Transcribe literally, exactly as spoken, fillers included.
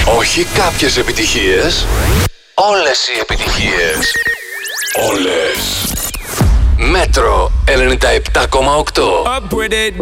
Όχι κάποιες επιτυχίες, όλες οι επιτυχίες. Όλες. Μέτρο ενενήντα επτά κόμμα οκτώ. Up with it.